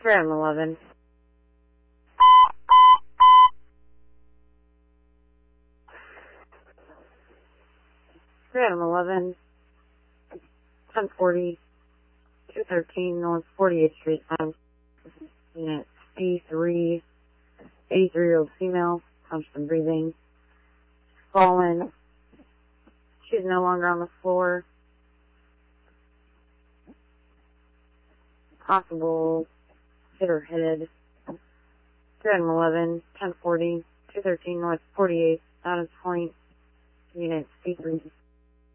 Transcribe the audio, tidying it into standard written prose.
Graham 11. Graham 11. 1040. 213 North 48th Street. Unit C3. 83-year-old female. Constant breathing. Fallen. She's no longer on the floor. Possible hit her head. Graham 11, 1040, 213 North 48th, Adams Point, Unit C3.